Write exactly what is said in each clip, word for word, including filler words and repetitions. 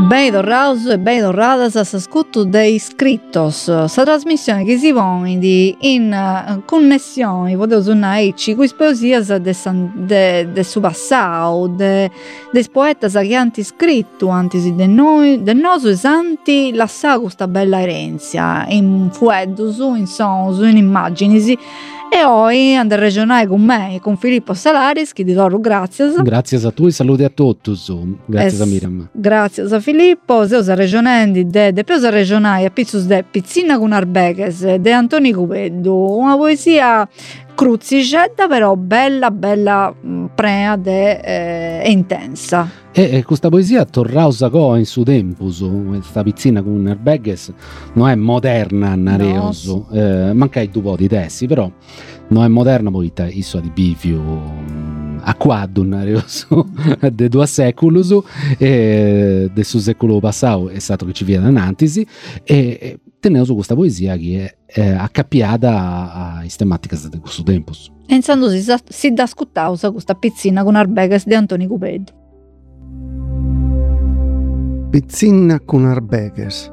Ben tornados e ben tornadas a s'ascolto dei iscrittos, sa trasmissione che si pone in uh, connessione, potevo naici, con le poesias de, san, de, de su passau, de, de poetas che hanno scritto antes de noi, de noso e santi, lassà questa bella erenzia, in fueddus, in sons, in immagini. E oggi andrò a ragionare con me, con Filippo Salaris, che ti do grazie. Grazie a tu e saluti a tutti. Grazie a Miriam. Grazie a Filippo. Se usa ragionando de, de più ragionare a pizzus de Pizzina con Arbeches, de Antoni Cupeddu, una poesia cruzzicetta però bella, bella, prea de, eh, e intensa. E, e questa poesia torrausa co in su tempus, questa Pizzina con Arbeches non è moderna nareoso, no. eh, manca i due di tessi, però non è moderna poi isso di bivio a quadro nareoso de due secoli e del suo secolo passato è stato che ci viene danantisi e, e tenevo questa poesia che è eh, accappiata a tematiche di questo tempo. E insomma si, si da ascoltare questa Pizzina con Arbeches di Antoni Cupeddu. Pizzina con Arbeches.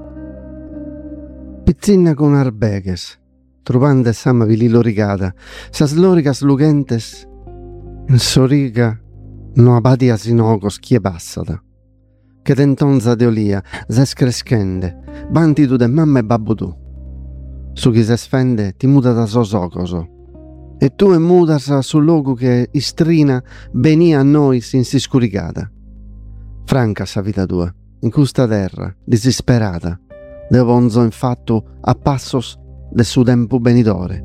Pizzina con Arbeches. Trovande sama vililo rigata. Sas loricas lugentes. In soriga no abadia sinogos chie passata. Che tentonza de olia, ses crescende. Bantitu de mamma e babbo tu. Su chi se sfende ti muda da sosocoso. E tu e mudas sul luogo che istrina venia a noi sin si scuricata. Franca sa vita tua, in questa terra, disperata, devo onzo infatto a passos del suo tempo benidore.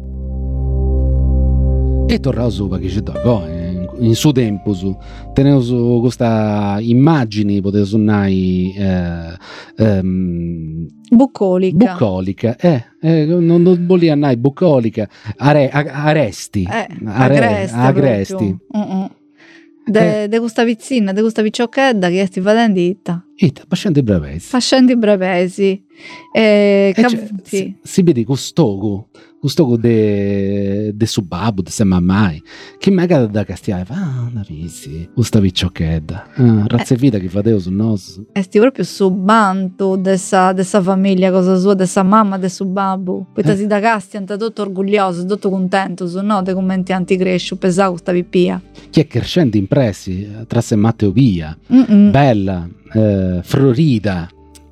E tornavo su perché ci tocco, in suo tempo, su. Tenevo su questa immagine, potevo suonare eh, ehm, bucolica. Bucolica, eh, eh non, non voglio andare bucolica, are, aresti, eh, are, agresti. agresti. Uh-uh. De, eh. de questa pizzina, de questa picciocchedda che sti facendo itta. Itta, facendo i brevesi. Facendo i brevesi. E, e cap- cioè, sì. si, si vede questo questo de, de suo babbo, de sua mamma, che magari da castiare, ah, una visi, questa picciocchedda. Ah, razza vita che fateo su nos. E sti proprio su banto dessa, dessa famiglia, cosa sua, dessa mamma, de suo babbo. Poi eh. si da casti, anta tutto orgoglioso, tutto contento, su no, de commenti anticrescio, pesà questa pipia. Che è crescendo impressi, tra se Matteo Pia, Mm-mm. bella, eh, florida.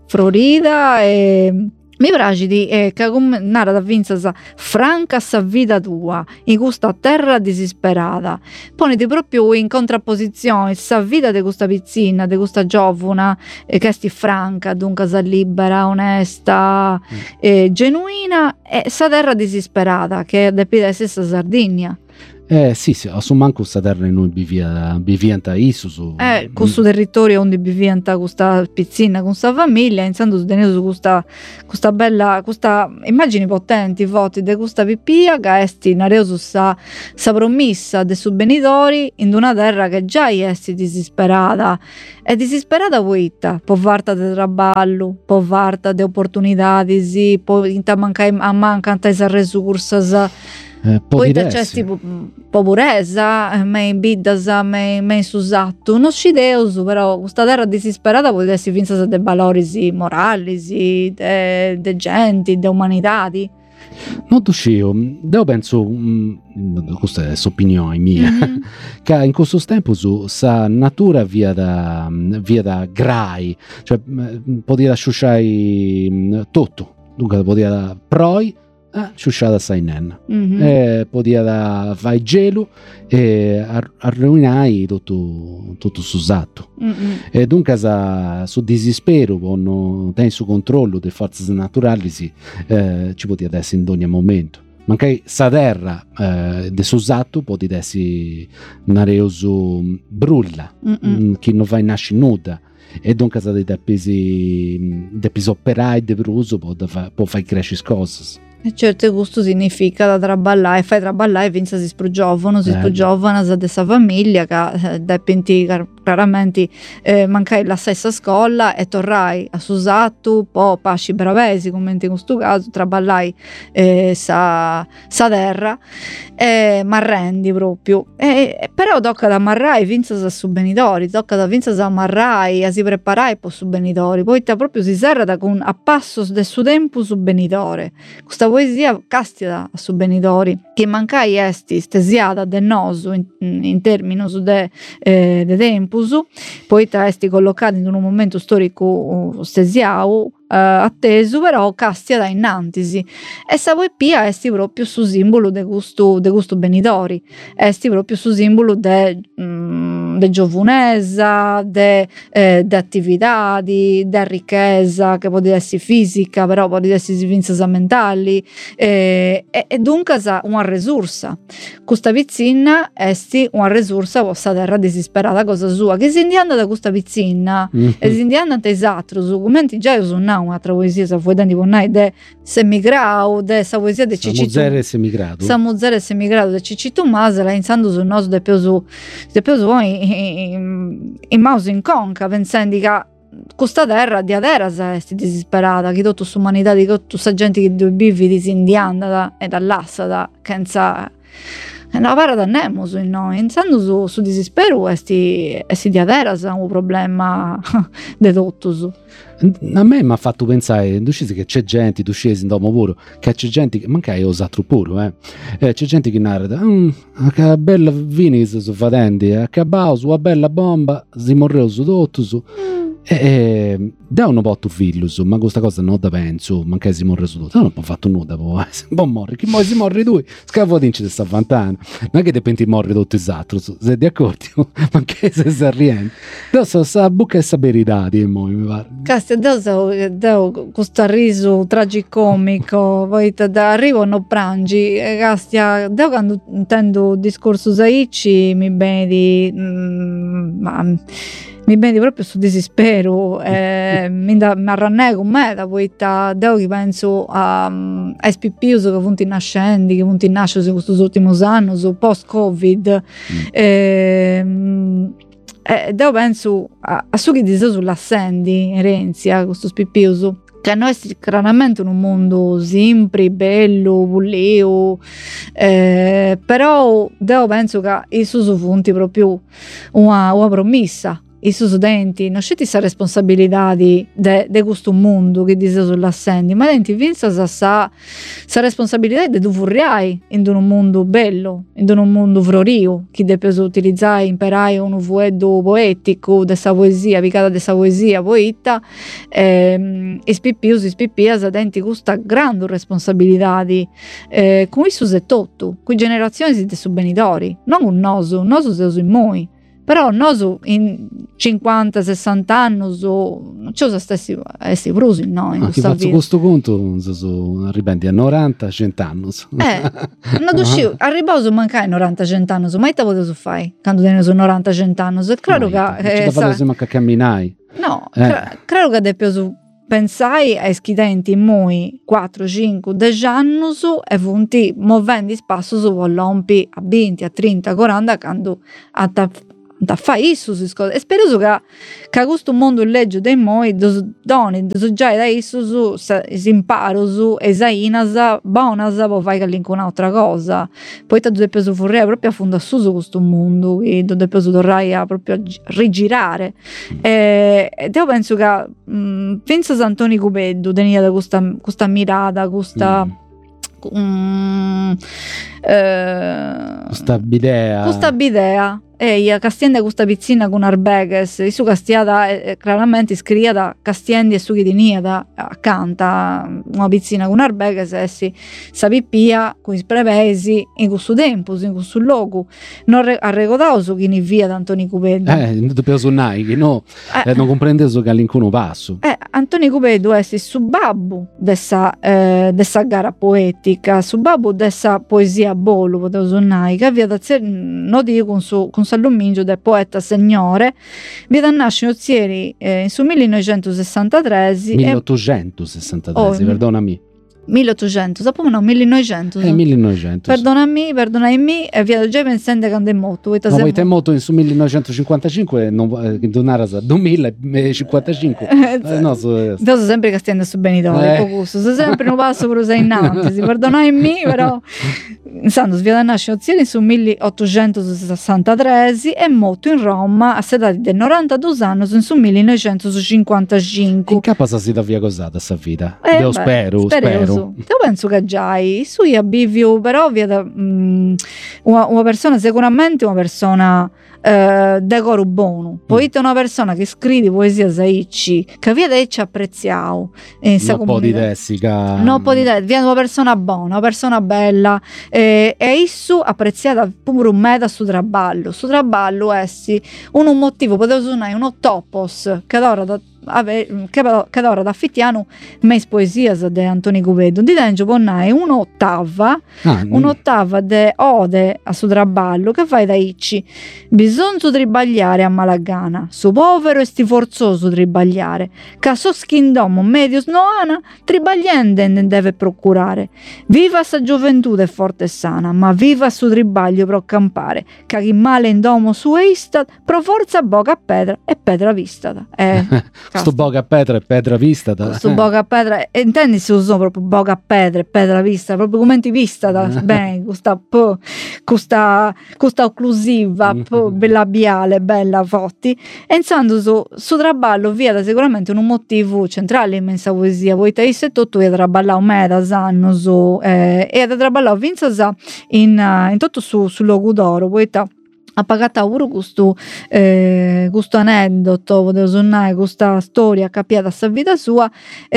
Florida e... Mi piace di eh, che nara da vinza franca sa vita tua in questa terra disperata. Poniti proprio in contrapposizione sa vita di questa pizzina, di questa giovuna eh, che è franca, dunque sa libera, onesta, mm. eh, genuina e sa terra disperata che depende dalla stessa Sardegna. Eh sì, sì, su manco questa terra noi bivia, bivianta isso su eh, questo territorio onde bivianta questa pizzina con questa famiglia, iniziando su tener su questa questa bella, questa immagini potenti, voti di questa pipia che esti nareo su sa, sa promessa de su benitori in una terra che già esti disperata e disperata poitta, po' varta de traballo, po' varta de opportunità, sì, po' inta manca a manca tanta resursas. Eh, poi c'è tipo pobrezza, ma in bidasa, ma in susatto, non ci deus, però questa terra disperata può essere finza de valori morali, de, de genti, de umanitati. Non uscio, io penso, mh, questa è opinione mia, mm-hmm. che in questo tempo su sa natura via da via da grai, cioè poteva asciusciare tutto, dunque poteva proi Ah, sciusciata sai nenna mm-hmm. e poteva fare gelo e arruinare tutto tutto s'usato mm-hmm. e dunque sa, su disispero con ten su controllo delle forze naturali sì, eh, ci poteva essere in ogni momento manca sa terra eh, de s'usato poteva essere nareoso brulla mm-hmm. che non va in nasci nuda e dunque sa dei depesi depesi operai de bruso può, può fare crescere cose. E certo questo significa da traballare, e fai traballare finza si spruggiovano, si eh. spruggiovano da questa famiglia che eh, depende chiaramente eh, mancai la stessa scuola e torrai a Susattu, poi pasci bravesi, come in questo caso, traballai eh, sa, sa terra, e m'arrendi proprio. E, però tocca da marrai vinza su benitori, tocca da vinza a marrai, a si preparai po' su benitori, poi ta proprio si serra con a passo del suo tempo su benitore. Questa poesia castida su benitori, che mancai esti stesiata de nosu in, in termini de, eh, de tempus, poi ta esti collocati in un momento storico stesiau, Uh, atteso, però castia da innantisi e sa poesia esti proprio su simbolo de gusto de gusto benitori, esti proprio su simbolo de, mm, de giovunesa, de, eh, de attività, di de ricchezza che può essere fisica, però può essere vinzasa mentali, eh, e, e dunque sa una risorsa. Questa pizzina esti una risorsa vostra terra disperata cosa sua, che si indiana da questa pizzina mm-hmm. e si indiana da esatto, su commenti già io sono un'altra poesia, sa fuori di ponnai de semigrau, de sa poesia de Cicci Samuzere semigrado. Samuzere semigrado de Cicci Tommaso, la insando sul noso de peso de peso poi in, in mouse in conca, pensando che questa terra di adera esti disperata, che tutta l'umanità, di tutta questa gente che due bivi di sindianda e dall'assada, che non è una para da nemo su noi, insando su, su disispero esti, esti di adera un problema de tutto su. A me mi ha fatto pensare, tu scesi che c'è gente, tu scesi in domo pure, che c'è gente che, mancai io osatro pure, eh. eh, c'è gente che narra, mm, che bella vini su fatendi, a che bao su una bella bomba, si morreu su tutto su. E eh, da un po' tu figlio, su, ma questa cosa non da penso, mancai si morre su tutto, non ho fatto nulla, poi un morri, chi morri si morri tu, scavo dinci di sta vantana, non è che dipende morri tutto esatto, se ti accorti, mancai se si arriende, adesso sta bucca e sta verità, di mo, mi pare. Casti, adesso questo riso tragicomico, poi da arrivo non prangi, casti, da quando intendo discorso saici mi vedi, mm, ma mi vedi proprio su disispero, eh, mi arrannego con me da poi da che penso a, a S P P che punti nascendi, che punti nascere in questi ultimi anni, su post-Covid, mm. eh, eh, devo penso a, a su che dice sull'assendi, Erenzia, questo spippiuso, che noi siamo chiaramente in un mondo sempre bello, pulito, eh, però devo penso che i suoi punti proprio una, una promessa. I suoi studenti non c'è questa responsabilità di de, de questo mondo che dice sull'assendi, ma denti vinsa sa sa sa responsabilità di tu furriai in un mondo bello, in un mondo florio, che deve utilizzare, imparare un vuoto poetico dessa poesia, picata dessa poesia poeta, ehm, e spippius e spippias denti questa grande responsabilità di eh, come su se tutto, qui generazioni siete su benitori, non un noso, un noso se in noi. Però noi in cinquanta sessanta anni non c'è cosa stessi essi prusi noi in ah, questa vita. Questo conto sono ripendi a novanta cento anni. Eh, non uscivo, a riposo mancai novanta cento anni, mai te potevo fare quando teniamo su novanta cento anni. È chiaro che eh, sa... ma che camminai. No, eh. credo che devo pensai ai schidenti moi quattro, cinque, dieci anni e punti muovendo spasso su volompi a venti, a trenta, quaranta quando a da fa isso si scuola e spero che che questo mondo legge dei moi dos doni dos già da isso su si imparo su esainas bonas può fare che linko un'altra cosa poi ti devi peso vorrei proprio affondare su su questo mondo e devi peso dovrai a proprio rigirare e, e io penso che mh, penso Antoni Cupeddu tenia da questa questa mirata questa mm. Mm, eh, questa bidea questa bidea e castiende questa pizzina con arbeges e su castiata eh, chiaramente scriata castiendi e su di nieda accanta una pizzina con arbeges e si sapippia con i prevesi in questo tempo in questo luogo non re- ha ricordato su chi ne via da Antoni Cupeddu eh non dobbiamo suonare che no eh, eh, non comprende su che all'incuno passo eh Antoni Cupeddu è su babbo dessa eh, dessa gara poetica su babbo dessa poesia bolo potevo suonare che avvia da non dico con su con Sallomingio del poeta signore vi da nascere ozieri eh, in su millenovecentosessantatré milleottocentosessantatré oh, perdonami milleottocento, sappiamo no, millenovecento. Eh, millenovecento. Perdonami, perdonami, e via già pensando che è molto. Ma poi è molto in su millenovecentocinquantacinque, non donare a duemilacinquantacinque. Eh, no, so, io sono sempre che stiamo su benitori, eh. pocusso, sono sempre un passo per usare innanzi, perdonami, però Santo svia da nascere in su milleottocentosessantatré e molto in Roma a età di novantadue anni in su millenovecentocinquantacinque. In capo si da via cosata sta vita. Eh, Io beh, spero, spero. Io penso che già su a bivio, però via da, mm, una, una persona sicuramente una persona eh, decoro buono. Poi mm. una persona che scrive poesia Saici, che via da ci apprezziamo. Non po' di tessica. Non po' di tessica, via una persona buona, una persona bella. Eh, e isso apprezzata pure un meta su traballo. Su traballo essi un, un motivo, potevo suonare uno topos che ora da Ave, che, che ora da affittiano mes poesias de Antoni Cuvedo di Dengio Bonnai un'ottava ah, un'ottava de ode a su traballo che fai da icci bisogno tribagliare a malagana su povero e sti forzoso tribagliare ca so schindomo medios noana tribagliende ne deve procurare viva sa gioventù e forte e sana ma viva su tribaglio pro campare ca chi male in domo su istat pro forza boca a pedra e pedra vistata eh sto boga a pedra e pedra vista da... sto boga a pedra e intendi si usano proprio boga a pedra e pedra vista proprio come ti vista da bene questa po questa questa occlusiva po labiale bella fotti e insomma su, su traballo via da sicuramente un motivo centrale in mensa poesia voi te se tutto io traballavo me da sanno su eh, e da traballavo vinza in in tutto su sul logo d'oro voi ta ha pagato pure questo, eh, questo aneddoto, potevo suonare questa storia capiata a vita sua,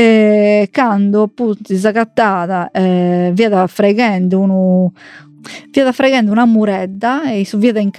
eh, quando appunto si è cattata eh, via da fregando uno via da fregando una muredda e su via da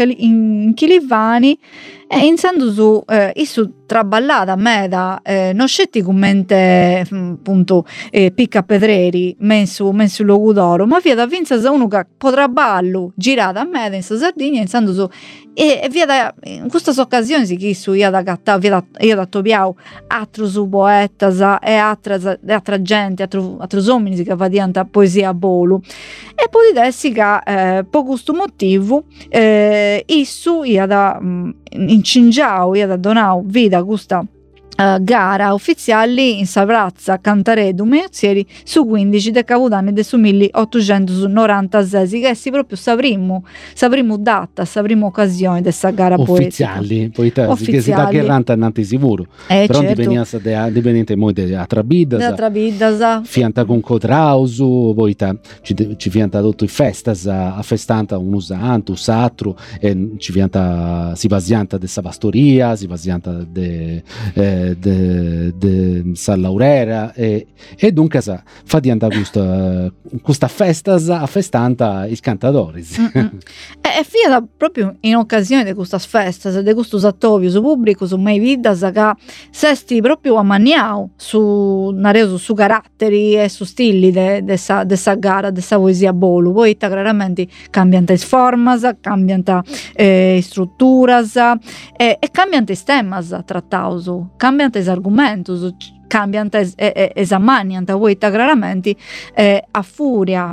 Inchilivani e insando su eh, su traballata me da eh, non scetti commente appunto eh, picca pedreri mensu mensu logo d'oro ma via da vinza sa uno che potrà ballo girata a me da in Sardegna insando su e, e via da in questa occasione si chi su io da cattà via da io da topiau altro su poeta e altra e altra gente altro altro uomini che fa diventa poesia a bolo e poi di dessi che eh, po questo motivo eh, issu io da mh, incingiau io da donau vita questa uh, gara ufficiali in Savrazza Cantaredo Meozzieri su quindici de Capodanno de su milleottocentonovantasei che si proprio sapremo sapremo data sapremo occasione di questa gara ufficiali poi te che si da Gherranta annanti sicuro eh, però certo. dipendente dipendente mo de Atrabidas Atrabidas fianta con Cotrausu poi te ci, ci fianta tutto i festas a festanta un usanto usatro e ci fianta si basianta de Savastoria si basianta de eh, de, de San Laurera e, e dunque sa, fa di andare questa, questa festa a festanta i cantatori e, e fia proprio in occasione di questa festa di questo sattovio su pubblico su mai vita che sesti proprio a maniau su nareo su caratteri e su stili de, de sa, de sa gara de sa poesia bolu poi chiaramente cambiano formas cambiano eh, strutturas e, e cambiano temas trattausu cambiano argomentos cambiano es, es, esamaniano poi chiaramente eh, a furia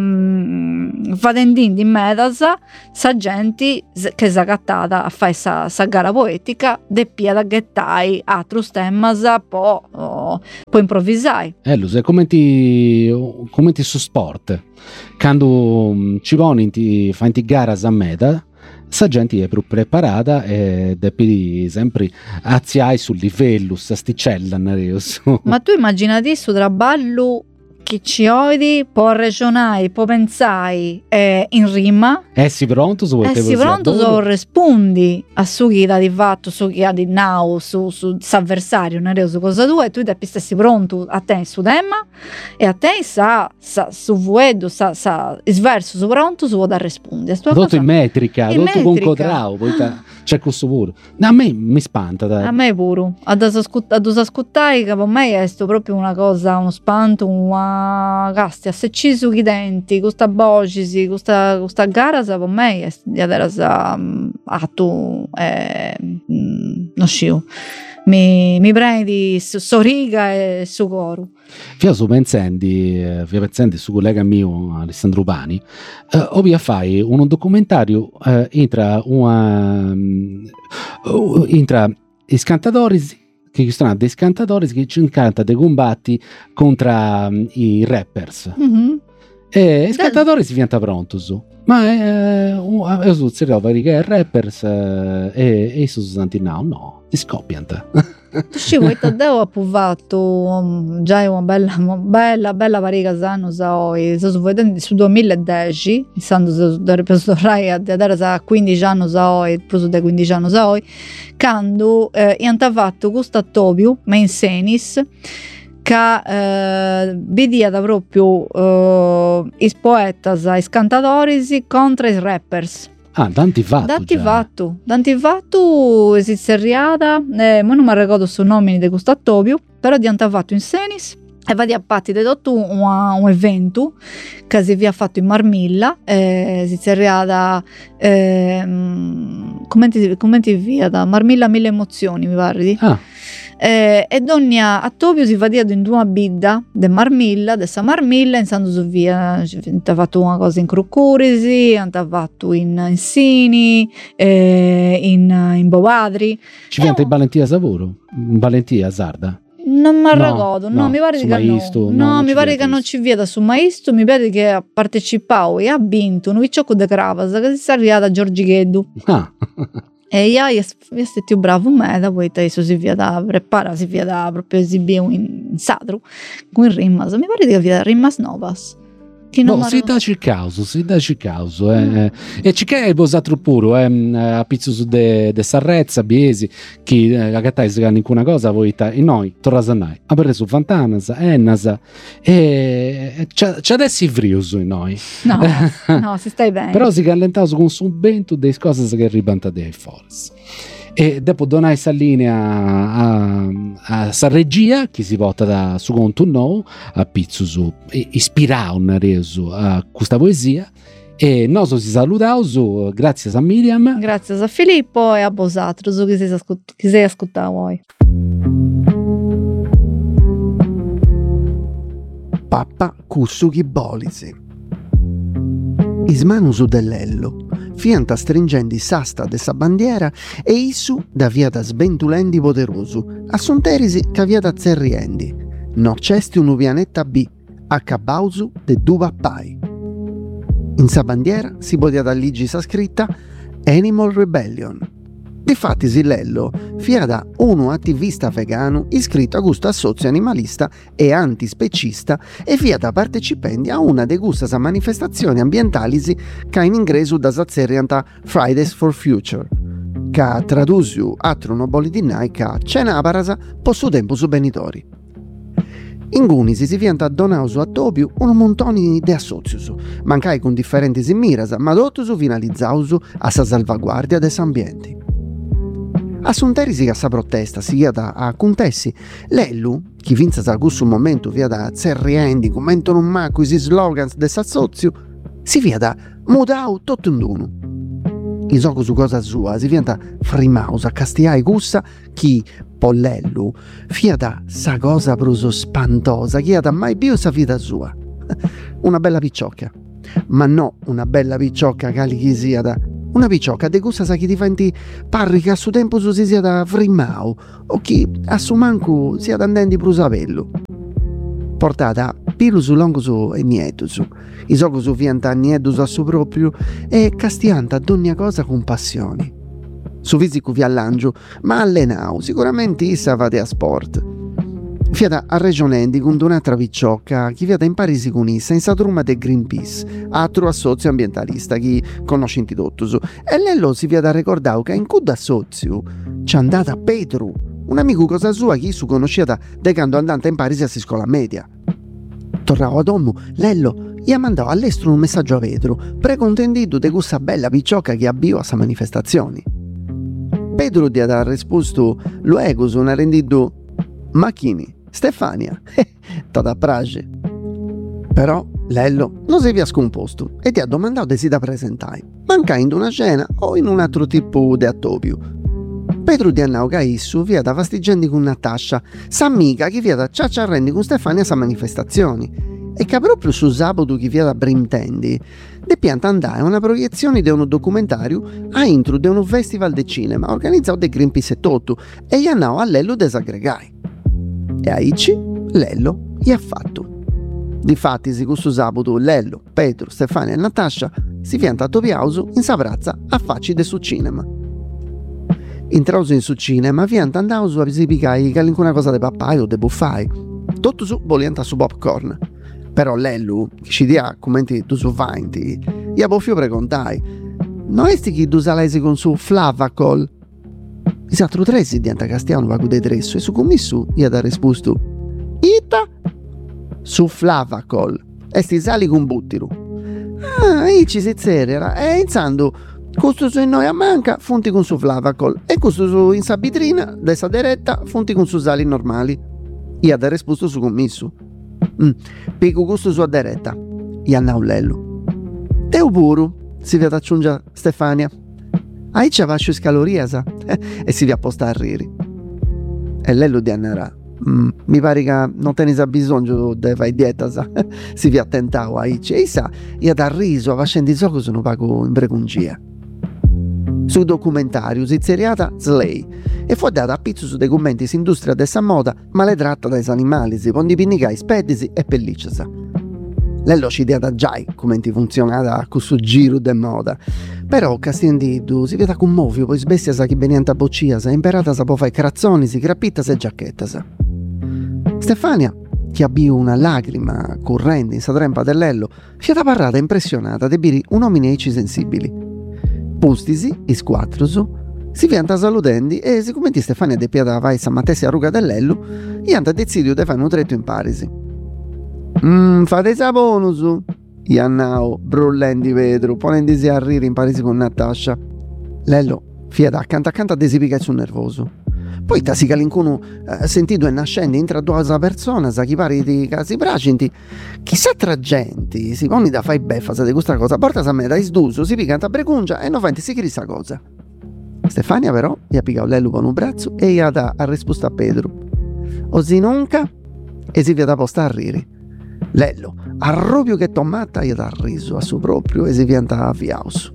mm, vadendindi in medas sa gente che si è cattata a fare sa, sa gara poetica deppia da ghettai altri temas po, oh, po improvvisare eh lo sai come ti come ti su sport quando um, ci poni ti fai gara a meta sa gente è più preparata e devi sempre aziai sul livello, sta sticella. Ma tu immaginati su traballo che ci odi, può ragionare, può pensare eh, in rima. Eh sì, pronto su Eh sì, pronto su rispondi a su chi da di fatto, su chi ha di now, su su s'avversario, non è su cosa tua e tu devi stessi pronto a te su tema e a te sa, sa su vuedo, sa, sa sverso su pronto su da rispondere. Tutto in metrica, in tutto con codrao, poi c'è questo pure. A me mi spanta. Da... A me pure. A da ascoltare che per me è proprio una cosa, uno spanto, una Castia, se ci su i denti, questa voce, questa, questa gara, per me è di avere um, atto, eh, non scio. mi, mi prendi so riga e su coro. Via su pensendi, via pensendi su collega mio Alessandro Pani, eh, ovvia fai un documentario eh, intra una uh, intra i scantatori che sono dei scantatori che ci incanta dei combatti contro um, i rappers. Mm-hmm. E i scantatori si diventa pronto su. Ma è uh, su serio che rappers uh, e e su Santinao no, si scoppianta. Tu ci vuoi Taddeo ha provato già una bella bella bella pariga sanno sai su su duemiladieci stando su da Rai a dare sa quindici anni sai più da quindici anni sai quando eh, hanno fatto questo Tobio ma in senis che eh, vedia proprio eh, i poetas i cantatori contro i rappers. Ah, tanti fatto Tanti fatto, tanti fatto si seriata, eh, ma non mi ricordo su nomi di questo Tobio, però di hanno fatto in senis e va di appatti di tutto un, un evento che si via fatto in Marmilla, eh, si seriata eh, come ti, come ti via da Marmilla mille emozioni mi pare di. Ah. Eh, e donnia a Tobio si va in due bidda de Marmilla, de sa Marmilla, insando su via, hanno fatto una cosa in Crucurisi, hanno fatto in, in Sini, eh, in, in Bovadri. Ci viene in Valentia Savoro, in Valentia Sarda. Non mi ricordo, no, no, mi pare che Maisto, no, no, no mi pare che non ci veda su Maisto, mi pare che ha partecipato e ha vinto un vicciocco de Cravas che si è arrivata a Giorgi Gheddu. Ah. E io io stato bravo me da poi adesso si via da prepara si via da proprio esibire in, in Sadru con rimas mi pare che via rimas novas che non no, si dà il causo, si dà il causo eh. mm. E ci che è il bosatro puro eh, a pizzo su de, de Sarrezza Biesi chi eh, a gattai si in una cosa voi ta, e noi torrasanai a per su Fantanas Ennasa e c'è adesso i frius in noi no no si stai bene però si callentava con subento delle cose che ribanta dei forze. E dopo donai sa linea a, a, a sa regia che si vota da su conto no a pizzo su ispirà un reso a questa poesia e noi si salutiamo su grazie a Miriam grazie a Filippo e a Bosatro su chi sei ascolt- chi sei ascoltato voi Pappa Cussuchi Bolisi Ismanu su dell'ello fianta stringendi sasta de sa bandiera e issu da via da sbentulendi poderosu, a sonterisi ca via da zerriendi. No cesti un pianetta B, a cabausu de du pappai. In sa bandiera si podia da ligi sa scritta Animal Rebellion. Difatti Silello fia da uno attivista vegano iscritto a gusto assozio animalista e antispecista e fia da partecipendi a una de gustas a manifestazioni ambientali che in ingreso da sazzerianta Fridays for Future, che tradusiu altro non boli di nai che cena a parasa posso tempo su benitori. In Gunisi si vianta donausu a Tobiu un montoni de assoziusu, mancai con differenti miras, ma dottusu finalizzausu a sa salvaguardia des ambienti. Assunterisi che sa protesta si via da a contessi, Lellu, chi vinza sa gussu momento via da zerriendi, commento non ma quisi slogans de s'assozio, si via da mudau tutto in uno. I soco su cosa sua si vianta frimausa castiai gussa chi Pollellu fia da sa cosa pruso spantosa chi ha da mai più sa vita sua. Una bella picciocca, ma no una bella picciocca cali chi sia da una picciocca de gusta sa chi diventi parri che a suo tempo su si sia da frimau o chi a su manco sia da andendi prusavello. Portata pilu su longo su e nieto su, i soco su vianta nieto su a su proprio e castianta d'ogni cosa con passioni. Su fisico vi allangio, ma allenau, sicuramente issa vade a sport. Fiata a regionendi con un'altra picciocca, chi viata in Parisi con issa in sadruma de Greenpeace, altro assozio ambientalista, chi conosce in tidottusu. E lello si viata ricordau che in cud assozio c'è andata Petru, un amico cosa sua chi su conosciata de quando andante in Parisi a si scuola media. Tornavo ad Ommu, lello gli ha mandato all'estero un messaggio a Petru, precontendito de questa bella picciocca che abbio a sa manifestazioni. Pedro ti ha risposto lo ego su una rendito Macchini, Stefania, tata prage. Però Lello non si via scomposto e ti ha domandato se si da presentare, mancando una cena o in un altro tipo di attopio. Pedro di annau ca issu fiat fastigendi con Natascia, s'amica chi fiat ciacciarrendi con Stefania sa manifestazioni. E che proprio su sabato chi fiat brintendi, de pianta andare a una proiezione di un documentario a intro di un festival de cinema organizzato da Greenpeace e Tottu, e gli annau a Lello desaggregai. E a Ici, Lello gli ha fatto. Difatti, si questo sabato Lello, Pedro, Stefania e Natascia si fiant a Topiauso in sa prazza a facci de su cinema. Intrauso in su cinema fiant andauso a si picai qualcuna cosa de pappai o de buffai. Tutto su voliant su popcorn. Però Lello, che ci dia commenti tu su vinti, gli a boffio precontai. Non esti chi tu salesi con su Flavacol? I satru tresi dianta castiano vago de dresso e su commissu gli ha da risposto. Ita? Su Flavacol. Esti sali con buttiru. Ah, ici si zerera. E insando, questo su in noi a manca, funti con su Flavacol. E questo su in sa vitrina, dessa diretta, funti con su sali normali. Gli ha da risposto su commissu. Mm. Pico gusto su aderetta Iannaulello Teu puru si via d'acciungia Stefania Ai ci avascio scaloriasa e si via apposta a riri e Lello di annarà mm, mi pare che non tenisa bisogno de fai dieta sa si via attentau a Ici e sa ia da riso avascendi zoco sono pago in pregungia su documentario si zeriata Slay e fu data a pizzo su dei commenti s'industria dessa moda ma le tratta dai animali si pondi pinnicai spedisi e pellicesa. Lello ci dia da già commenti funzionata con su giro de moda però castiendidu si veda con movio poi sbestia sa chi benianta bocciasa imperata sa può fai crazzoni si crappittasa e giacchettasa. Stefania che abbi una lacrima corrente in sa trempa del Lello fiata parrata impressionata de biri un omine eci sensibili. Pustisi, isquattrusu, si fianta salutendi e siccome Stefania de piada vai sa matessi a ruga dell'ello, gli anta decidio de fare un tretto in parisi. Mmm, fate sa bonusu, gli annao, brullendi Pedro, ponendisi a rire in parisi con Natascia. Lello, fiata accanto accanto a desipica su nervoso. Poi ta si calincuno eh, sentito e nascendi intra due persone, sa chi pari di casi pracinti, chissà tra genti, si poni da fai beffa sa di questa cosa, porta sa me da isduso, si picanta a brecuncia e non fenti si chissà cosa. Stefania però gli ha piccato Lello con un braccio e gli ha dato a risposta a Pedro. Osi nunca e si via da posta a riri. Lello, arropio che tommata gli ha dato riso a suo proprio e si vianta a fiauso.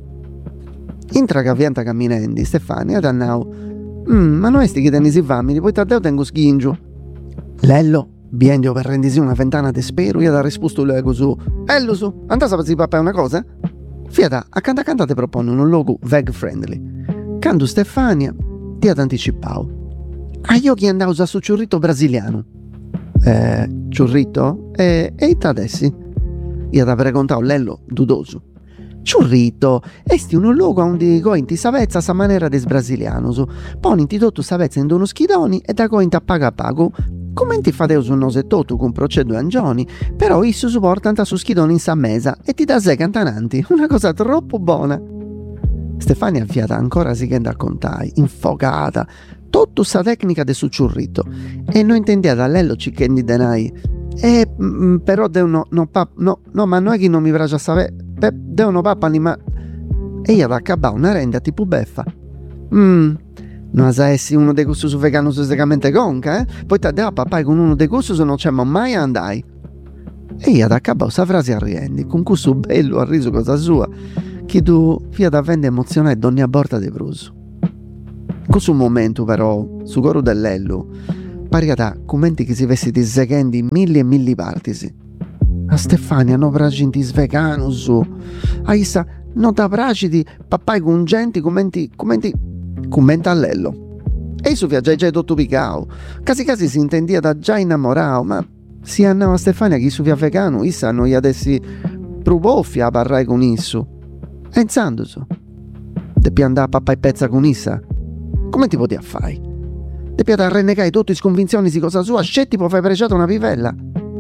Intra che vianta camminendi, Stefania ha annau. Mm, ma noi sti che tenisi famili, poi taddeo tengo schingio. Lello, biendio per rendisi una ventana de spero, gli ha dato risposto l'ego su. Ello su, andà a sapere papà una cosa? Fiata, accanto accanto ti propone un logo veg friendly. Quando Stefania ti ha anticipau. A io che andavo a su ciurrito brasiliano. Eh, ciurrito? E e adessi? Gli ha preguntato Lello, dudoso. Ciurrito, esti un luogo onde gointi savezza sa manera des brasilianos. Poninti tutto savezza in uno schidoni e da gointi a paga a pago. Commenti fadeus un nose tutto con procedo angioni, però issu supportanta su schidoni in sa mesa e ti da sé cantananti, una cosa troppo buona. Stefania fiata ancora si chenda a contai, infogata, tutta sa tecnica de su ciurrito, e non intendia da Lello cicchendi denai. E mm, però devono no, pa, no, no, ma non è che non mi piace a sapere, devono papà ma e io ad accabà una renda tipo beffa. Mm, non sa essi uno dei cussus vegano su secamente conca, eh? Poi ti da papà con uno dei cussus non c'è mai andai. E io ad accabà sa frase a riendi, con cussu bello a riso cosa sua, che tu fia da vende emozionare donne a borda de bruso. In questo momento però, su coro dell'ello, pariata commenti che si vesti di sechendi milli e milli partisi. A Stefania no pracinti sveganus, a issa no da praciti pappai con genti commenti commenti commenta all'ello. E su via già già tutto picao, casi casi si intendia da già innamorao, ma si annava a Stefania che su via vegano, issa non gli adessi pruboffia a parrai con issu. E inzandoso, depi andare a pappai pezza con issa, come ti potia fai? Depi da rennegai tutti sconvinzioni si cosa sua, scetti può fai preciato una pivella.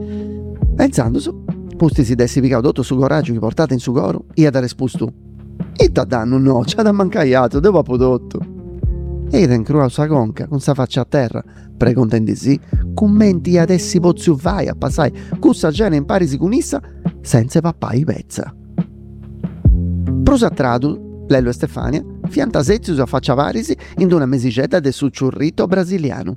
E inzandoso, posti si dessi picao tutto su coraggio che portate in su coro, ia da risposto. E da danno no, c'ha da mancaiato, devo a podotto. E da incrua sa conca, con sa faccia a terra, precontendi sì, commenti adessi pozzu vai a passai, cussa gene in parisi con issa, senza pappai pezza. Prosa tradu, Lello e Stefania, fianta sezius a faccia varisi in una mesicetta de su ciurrito brasiliano.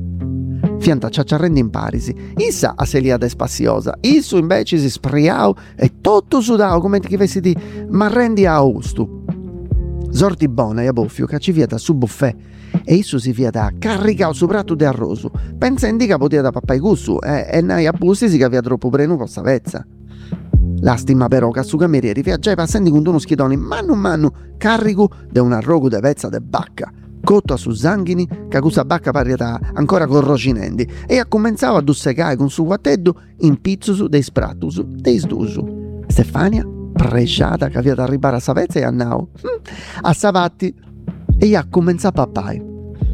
Fianta ciacciarrendi in parisi, issa a seliada spassiosa, issu invece si spriau e tutto sudau come ti chivessi di marrendi a austu. Sorti bona e a boffio che ci vieta su buffet e issu si vieta carricau su prato de arrosu, pensando che poteva da pappai gussu e, e nai a busti si che aveva troppo prenu con savezza. Lastima però che su camerieri viaggiava senti con uno schidone mano a mano carico de un arrogo de vezza de bacca, cotto a su zanghini che questa bacca parieta ancora corrocinenti e a cominciava a dussecare con su guatteddu in pizzusu dei sprattusu dei sdusu. Stefania presciata che aveva da arrivare a savezza e a nao a savatti e gli ha cominciato a pappai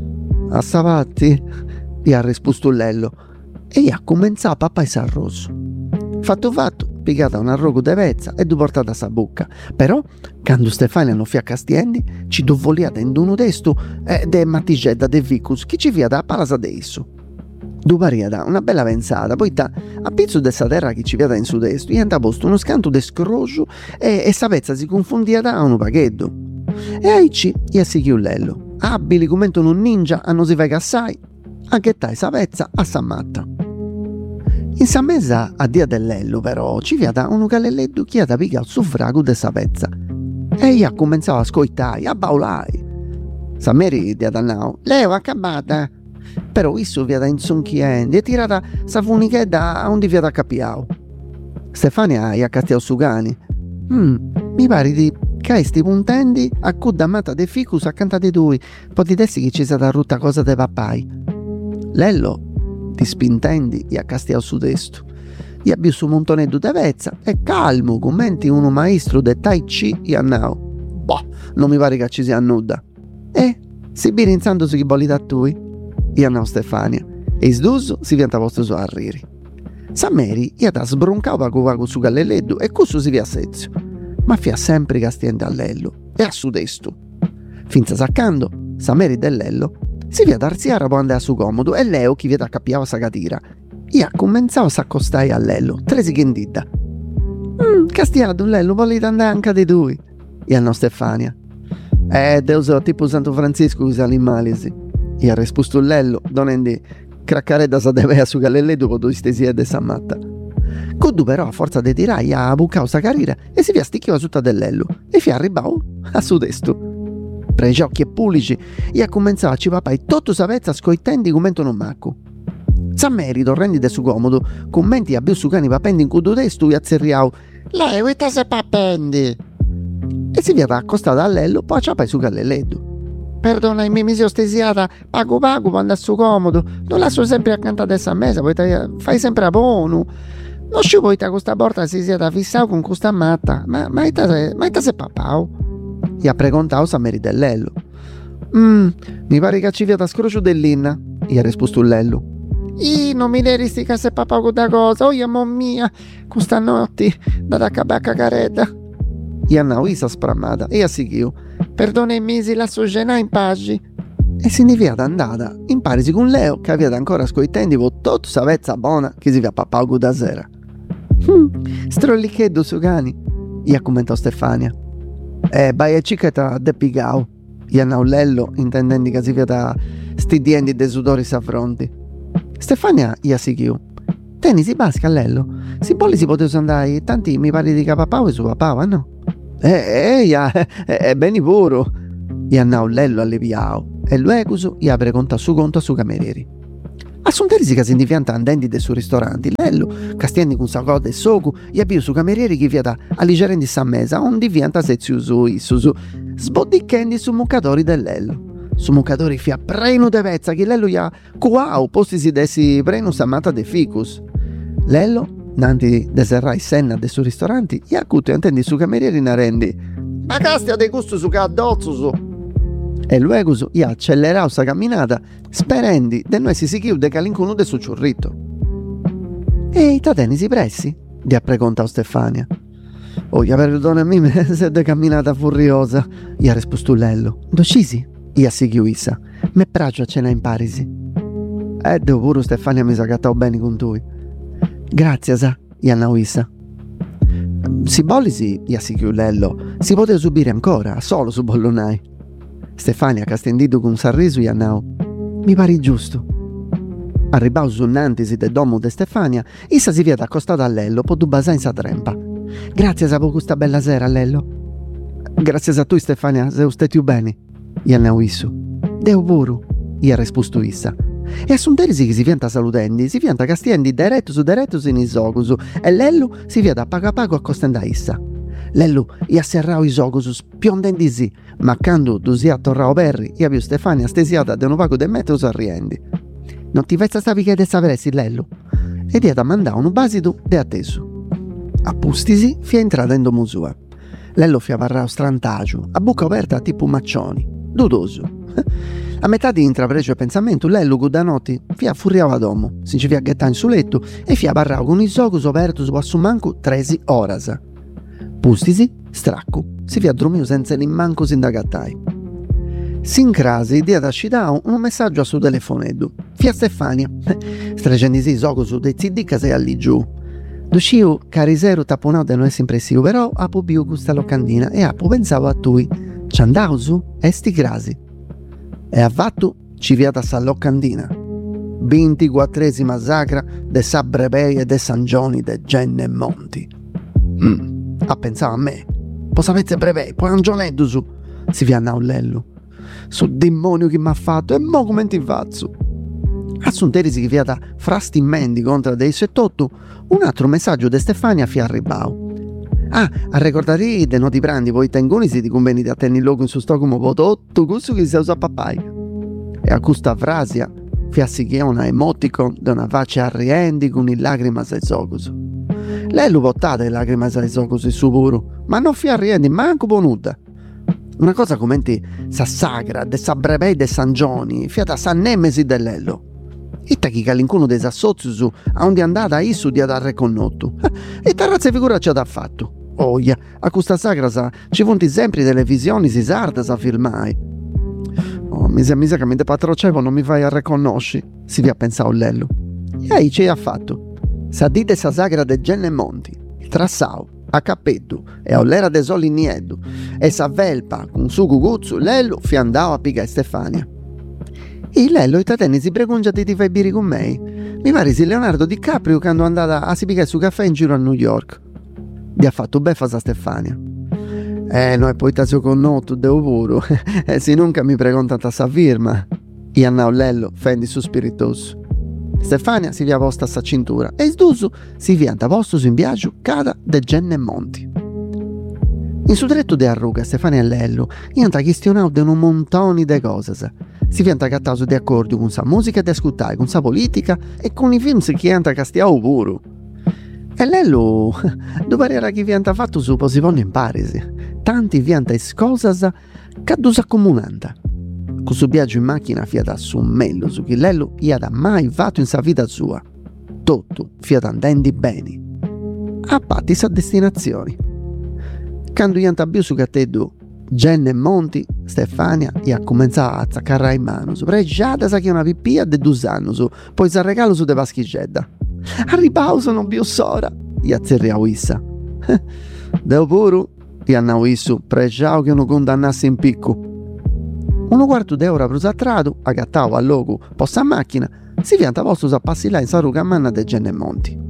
a savatti gli ha risposto Lello e gli ha cominciato a pappai s'arroso fatto fatto piegata un arrogo de vezza e du portata a sa bocca però quando Stefania non fia castiendi ci dovoliata in uno destu e de mattigedda de vicus che ci via da palasa de isso du pariata una bella pensata poi ta a pizzo de sa terra che ci via da in su destu gli ha posto uno scanto de scrocio e, e sa vezza si confondia da un paghetto e aici gli assicchiu Lello abili come un ninja a non si vai assai a ghettai sa vezza a sa matta. In sa mesa a dia dell'ello però ci via da un calelleddu che ha da picca su frago de sa vezza e gli ha cominciato a scoittare, a baulare. Sa Mary dia da nao, Leo accabata però isso via da insonchiente e tirata sa funichedda a un di via da capiao. Stefania gli ha cattiato su cani mm, mi pare di che sti puntendi a cudda mata de ficus accanto di lui potitessi che ci sia da rutta cosa de pappai. Lello ti spintendi gli ha castiato su desto gli abbiu su montoneddu de vezza e calmo commenti uno maestro de tai chi gli ha nao boh non mi pare che ci sia nuda e si birinzandosi chi bolli da tui gli ha nao Stefania e isduso si vienta posto su a riri. Sa Mary gli ha da sbroncao pagu pagu su galleleddu e questo si via sezio ma fia sempre castiente a Lello e a su desto finza saccando sa Mary dell'Ello si via d'arziare può andare su comodo e Leo chi via da cappiava sa catira e ha cominciato a s'accostare a Lello tresi che indita mm, castiato Lello volete andare anche di lui e a no Stefania eh Deus tipo Santo Francisco usa animalisi e ha risposto Lello donandi craccaredda sa devea su galelleddu dopo due stesie de sa matta Coddu però a forza de tirare ha buccao sa carriera e si via sticchiava sutta dell'Ello e fia arribau a su desto pre gli occhi e pulici e ha cominciato a ci papai tutto savezza scoitendi come un macco. Sa Mary torrendi de su comodo commenti a su cani papendi in cudo destu e azzerriau lei vita se papendi e si via accostata a Lello poi a ciapai su galleleddu perdona mi misi ostesiata pago pago quando a su comodo non lascio sempre accanto a essa mesa poi fai sempre a buono non ci poi ta questa porta si sia da fissao con questa matta ma ma ita se ma ita se papau gli ha preguntato sa Mary dell'Ello mm, mi pare che ci via da scrocio dell'inna gli ha risposto Lello i non mi leresti che se papà con da cosa oh mamma mia questa notte da da cabacca caretta gli ha nauisa sprammata e a sichio perdona i mesi la sua cena in pace e se ne via andata in parisi con Leo che aveva ancora scoitendi con tutto savezza buona che si via papà con da sera hm, strollicheddo su cani gli ha commentato Stefania e bai e cicchetta de pigao gli ha nau Lello intendendi che si via da sti diendi de sudori s'affronti. Stefania gli ha sichiu teni si basca Lello si bolli si poteva andare tanti mi pare di che papà e su papà no eh eh è eh, bene puro gli ha nau Lello alleviao e luego gli apre conta su conto a su camerieri assunterisi che si indivianta andenti de su ristoranti Lello castiendi con sa coda e socu gli abbiu su camerieri che via da aligerendi sa mesa on divianta seziu su issu su sboddichendi su muccatori dell'Ello su muccatori fia prenu de vezza che Lello gli ha cuau posti si desi prenu sa matta de ficus Lello nanti deserrai senna de su ristoranti gli acuto e antendi su camerieri narendi ma castia de gusto su caddozzo su e luego gli ha accelerato sa camminata sperendi de noi si si chiude de calincuno de su ciurrito ehi tateni si pressi gli ha precontato Stefania oh ya perdonami se de camminata furiosa gli ha risposto Lello docisi gli ha si chiuisa me pragio a cena in parisi e devo pure Stefania mi sa cattao bene con tu grazie sa gli ha nauisa si bollisi gli ha si chiulello si poteva subire ancora solo su bollonai Stefania, castendido con un sorriso, gli annau: mi pare giusto. Arribau sunnantisi de domo de Stefania, issa si vieta accostata a Lello, po' du basà in sa trempa. Grazie a po' questa bella sera, Lello. Grazie a tu, Stefania, se usted bene. Gli annau issu. Deu puru, gli ha risposto issa. E a sunterisi che si fianta salutendi, si fianta castiendi direttus direttus in isogusu, e Lellu si vieta pago a pago accostenda issa. Lellu gli asserrau isogusus, piondendisi, ma quando tu si attorrao perri, io più Stefania stesiata de un pago de metros arriendi. Non ti vezza stavi che de saperesti, Lellu? E dieta mandau un basidu de attesu. A pustisi fia entrata in domo sua. Lello fia parrao strantagiu, a bocca aperta tipo maccioni, dudoso. A metà di intrapreso e pensamento, Lello Gudanoti fia furriava a domo, si ci fia gettare in su letto e fia parrao con i occhi aperti su assumanco tresi oras. Pustisi, stracco, si fia dormio senza nimmanco sindagattai. Sincrasi dia da scidao un messaggio a suo telefoneddu. Fia Stefania, stregendisi i occhi su dei ziddica sei allì giù. Dusciu cariseru taponau de non essere impressivo, però apo biu gusta locandina e apo pensavo a tui. Ciandausu esti grasi. E a vattu ci viata sa locandina. ventiquattresima sacra de Sabrepei e de San Gioni de Genne e Monti. Mm, a pensare a me. Po sapete brevei, poi Angioneddu su. Si fiannau Lellu. Su demonio che m'ha fatto e mo come ti faccio. Assunterisi che fiata frastimmendi contro dei settotto, un altro messaggio de Stefania fia arribau. Ah, a ricordare de noti brandi poi tengoni si ti conveni di attenni logo in su sto come pototto gusto che si usa papai. E a questa frasia fia si una emoticon de una faccia arriendi con il lacrima sai socus. Lei lo votate le lacrime sai socus il suo puro, ma non fia arriendi manco bonuta. Una cosa come ti sa sagra de Sabrepei de San Gioni fiata sa nemesi dell'ello. Itta chi calincuno dei sassozius a onde andata issu dia da reconnotto. E terrazze figura ci ha da fatto. Oia, a questa sagra sa, ci fonti sempre televisioni si sarda sa filmai. Oh, mi sa mi sa che mi de patrocevo non mi fai a riconosci, si vi ha pensato Lello. E aí ci ha fatto. Sa dite sa sagra de Genne e Monti, il trassau, a cappetto e a l'era de soli nieddu, e sa velpa con su guguzzu Lello fi andava a piga Stefania. E Lello i tateni si pregungia di ti fai biri con me. Mi pare si Leonardo DiCaprio quando è andata a si pigare su caffè in giro a New York. Gli ha fatto beffa a Stefania. Eh, no, e poi tasio con noto, devo puro. E se nunca mi preguntata sa firma. I annau Lello, fendi su spiritoso. Stefania si via posta a sa cintura e sduso si vianta posto su in viaggio cada de Genne e Monti. In su dretto de arruga Stefania e Lello ianta questionau de un montoni de cose. Si vianta cattato di accordo con sa musica de ascoltare, con sa politica e con i film che ianta castiau puro. E Lello, dopo era che vianta fatto su posivonno in Parisi, tanti vianta is cosas caddu s'accomunanta. Con su viaggio in macchina fiata su mello su che Lello iada mai fatto in sa vita sua. Tutto fiata andendi bene. A patti sa destinazioni. Quando ianta biu su catteddu Genne e Monti, Stefania gli ha cominciato a zaccarra in mano, pregiata sa che una pipia de due anni, poi sa regalo su de vaschigedda. A ripauso non più sora, gli ha zerriau issa. Deu puru, gli annau issu, pregiau che non condannassi in picco. Uno quarto d'euro prosattrato, agattau al logo posta a macchina, si fianta posto a passi là in sa ruga manna de Genne e Monti.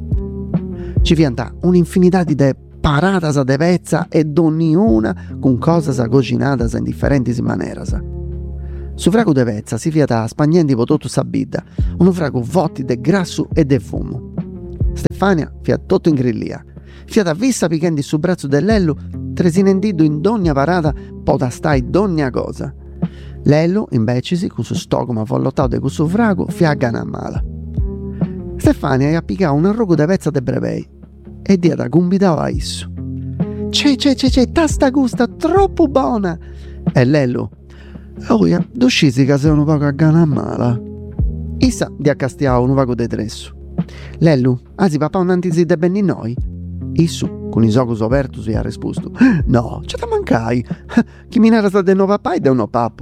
Ci fianta un'infinità di de paratas de pezza e ognuna con cosas cocinadas in differenti maneras. Su fragu de pezza si fiata spagnendi pototto sa bidda, uno fragu votti de grasso e de fumo. Stefania fiat tutto in grillia, fiata vista pichendi su braccio dell'Ello, tresinendido in dogna parata pota stai dogna cosa. Lello, imbecisi, con su stogoma follottato de questo fragu, fiaggana a mala. Stefania gli appicava un arrogo de pezza de brevei e dia da gumbidava a isso. C'è, c'è, c'è, c'è, tasta gusta, troppo buona! E Lello, oh ja, d'uscisi che sei un poco a gana mala. Issa di accastiava un vago de tresso. Lello, asi papà un antisi de benni noi? Issu, con i occhi aperti, si ha risposto. No, c'è da mancai. Chi mi era stato no papà e de uno pappo.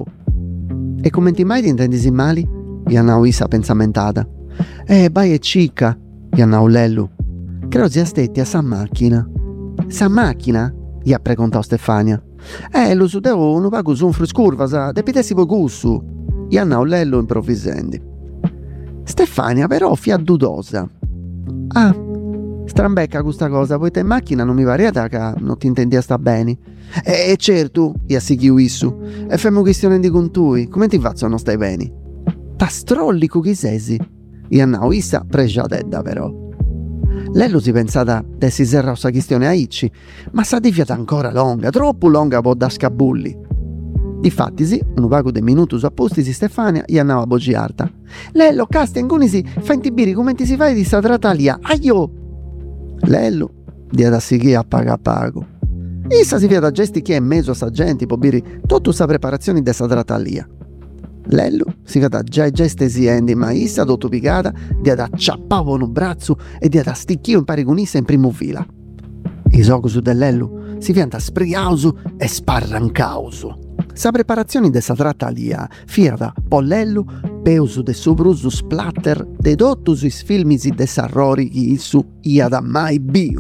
E come ti mai ti intendisi mali? Gli annau Issa pensamentata. Eh, bai è cicca, gli annau Lello. Credo sia stetti a sa macchina. Sa macchina? Gli ha preguntato Stefania. Eh, lo su deo non pago su un friscurva, de pitessi poi gussu. Iannao Lello improvvisendi. Stefania però fia dudosa. Ah, strambecca questa cosa, poi te in macchina non mi variata che non ti intendi a sta bene. E eh, certo, io si chiuissu. E femmo questione di contui, come ti faccio non stai bene? Ta strollico chi sesi? Iannao issa pregiadedda però. Lello si pensata de si serra questa questione a Icci, ma sa di fiata ancora longa, troppo longa po' da scabulli. Difattisi, un pago de minutus appostisi Stefania gli andava a bogiarta. Lello, casti, angunisi, fa intibiri come ti si fai di sta tratalia, aio! Lello, dia da sighi a paga a pago. Issa si via da gesti che è in mezzo a sta gente, po' biri tutta sta preparazione de sta tratalia. Lello si via da già gesti siendi, ma issa dotto picata, dia da ciappavo un braccio e dia da sticchio in pari con issa in primo fila. I soco su dell'Ello si via da spriauso e sparrancauso. Sa preparazione de sa tratalia fiata pollello peusu de sobruso splatter de dottus is filmisi de s'arrori chi issu ia da mai bio.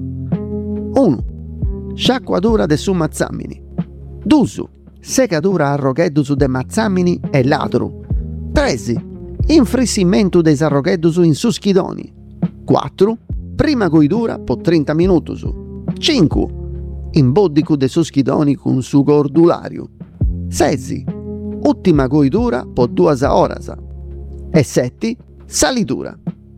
uno. Sciacquatura de su mazzamini. due. Secatura a rogheddus de mazzamini e ladru. tre. Infrissimento de s'arrogheddus in su schidoni. quattro. Prima coidura po trenta minutus. cinque. Imboddicu de su schidoni con su gordulario. sei. Ultima coidura po due oras. E sette. Salitura.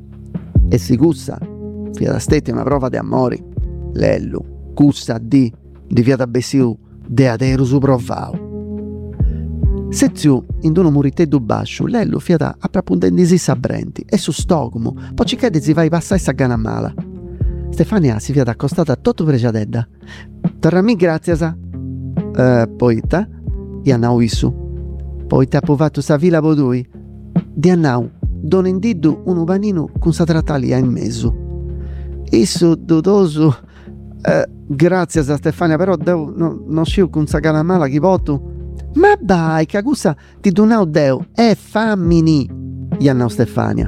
E si cussa fia da stetti una prova de amori. Lello cussa di di fia da bessiu de aderu su provau. Seziu in uno muriteddu basciu Lello fia da apprapundendisi sabrenti e su stogumo poi ci cade si vai passai sa gana mala. Stefania si fia da accostata tutto pregiadedda. Torrami grazie sa. Eh, poita Iannau issu. Poi ti ha provato sa vila bodui. Di Annau, don indiddu un panino con sa tratalia in mezzo. Issu dudoso. Eh, grazie a Stefania, però devo, no, non sciu con sa calamala chi voto. Ma dai, cagussa ti donau deo. E fammini. Iannau Stefania.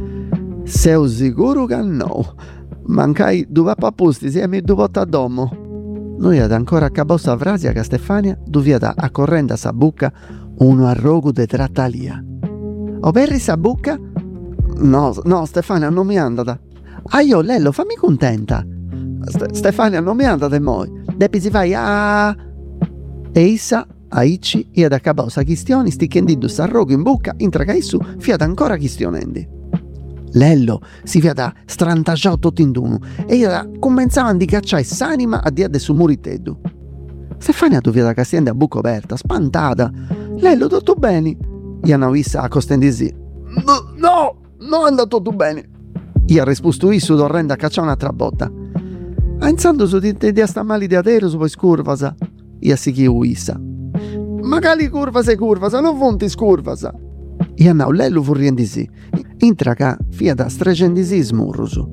Sei sicuro che no? Mancai due papposti e mi due volte a domo. Noi ad ancora accabò sa frase che Stefania duvia a correnda sa bucca uno arrogo de tratalia. O perri sa bucca? No, no, Stefania non mi andata. Ah io, Lello, fammi contenta. St- Stefania non mi andata moi. Depi si fai a... E issa, a Icci, e ad accabò sa chistioni stichendiddu sa arrogo in bucca intra che issu fiat ancora chistionendi. Lello si via da strantagiò tutto in uno e io cominciava di cacciare s'anima a dia de su muriteddu. Stefania tu via da castiende a buco aperta, spantata. Lello, tutto bene? Iannau issa accostendisi. No, no, non è andato tutto bene. Io ha risposto issu torrendo a cacciare un'altra botta. Pensando su di te sta male di atero su poi scurvasa. Io si chiu issa. Magari curvasa e curvasa, non fonti scurvasa. Iannau Lello fu riendisi. Intraca fia da strecendisi smurrusu.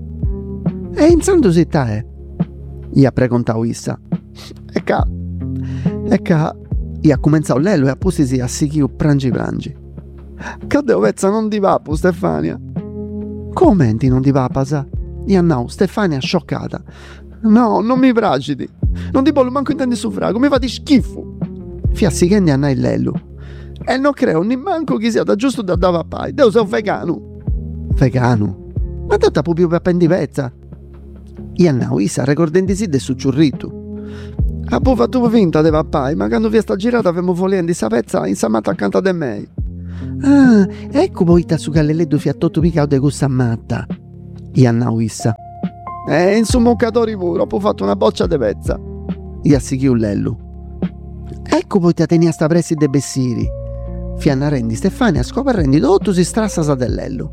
E insandosi tae. Ia precontau issa. E ca. E ca. Ia comenzau Lello e appusisi a sichiu prangi prangi. Cadeo vezza non di papu, Stefania. Commenti non di papasa? Iannau Stefania scioccata. No, non mi fragidi. Non ti voglio manco intendi suffrago, mi fa di schifo. Fia sichendi annai Lello. E non creo ni manco chi sia da giusto da dava pai. Deo sei un vegano. Vegano? Ma te t'ha proprio per pendivezza. Iannau issa ricordendisi de su ciurritu. Ha poi fatto finta de papai, ma quando via sta girata avevamo volendo sa pezza insamata accanto a me. Ah, ecco poi ta su galleleddu fiattotto picao de gussa matta. Iannau issa. Eh, in su moccatori pure, ho poi fatto una boccia de pezza. Ia sichiu Lello. Ecco poi ti tenia sta pressi de bessiri. Fiannarendi Stefania scoperrendi tutto si strassa sa dell'ello.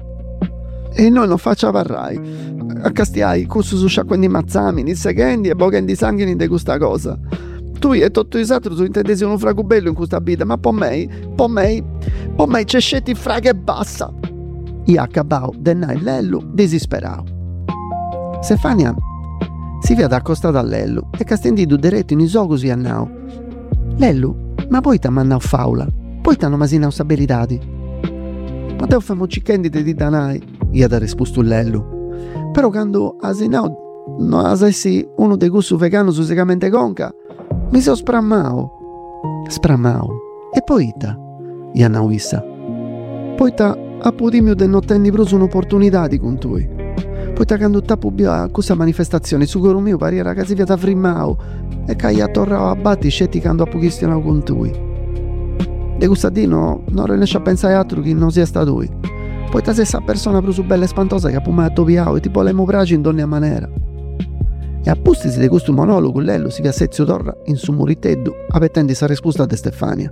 E noi non faccia parrai. A castiai, curso su sciacquendi mazzamini, sechendi e boghendi sanguini de questa cosa. Tu e tutto i satro su intendesi uno fragubello in questa vita, ma po' mei, po' mei, po' mei c'è scetti fraghe e bassa. Io accabau, dennai Lello, disisperau. Stefania si via da accostata a Lello e castendidu diretto in isogusi annau. Lello, ma poi t'ha mannau faula, poi t'hanno masinau sabelidadi. Ma te famo cicchendi te di danai, io da risposto Lello. Però quando asinau non asessi uno de gussu vegano su secamente conca, Mi so sprammao. Sprammao. E poi ta, Ianna Wissa. Poi ta, a podimio de non tendi proprio un'opportunità di con tui. Poi ta quando ta pubbia questa manifestazione, su coro mio pariera che si via ta frimmao e che ia torrao a batti sceticando a pochissimo con tui. De Gustadino non riesce a pensare altro che non sia stato lui. Poi ta stessa persona proprio bella e spantosa che poi mi ha topiato e tipo le mobraci in ogni maniera. E appustisi di questo monologo lello si via sezio torra in su muriteddu appettendo sa risposta di Stefania.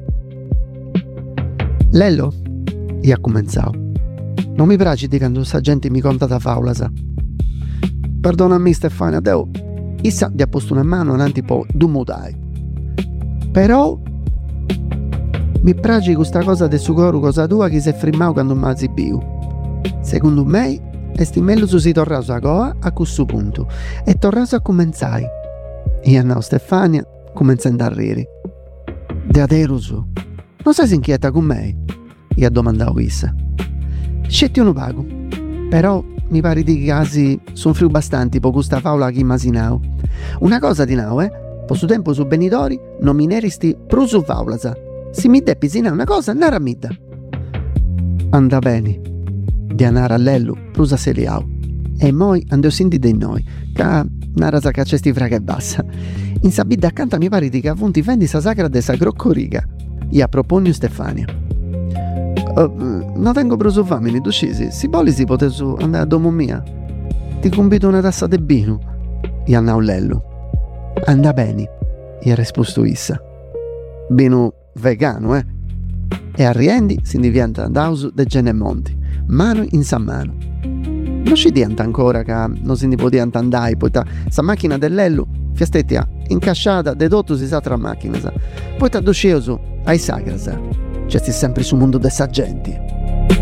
Lello, io ha cominciato. Non mi piace di quando sta gente mi conta da faulasa. Perdonami Stefania, deo, issa ti ha posto una mano avanti po' du mutai. Però mi piace questa cosa del suo coro cosa tua che si è frimmao quando mi ha zibiu. Secondo me esti meglio su si torrato a goa a questo punto e torrato a cominciare. E andò Stefania cominciando a ridere. De aderuso, non sei inquieta con me? Gli ha domandato issa. Scetti uno pago, però mi pare di casi sono fru bastanti per questa faula che immaginavo. Una cosa di now, eh? Posso tempo su benitori non mi neristi pro su faulasa. Se mi depisina una cosa, nara midda. Anda bene. Di anare a lello, prusa se li au. E moi andò senti di noi, ca nara sa cacesti fraga e bassa. In sabidda accanto mi pare di che avunti vendi sa sacra de sa groccoriga. Ia proponi Stefania. Uh, non tengo preso famine, tu scesi, si poli si potesu andare a domo mia. Ti compito una tassa de binu. Ia annau lello. Anda bene, ia risposto issa. Binu vegano, eh? E a riendi si diventa andausu de Genemonti. Mano in sa mano. Non ci dianta ancora che non si ne poteva andare, poi ta sa macchina dell'ello fiastettia incasciata de tutto si sa tra macchine sa. Poi ta doscioso ai sagra sa. C'è sempre su mondo de sa gente.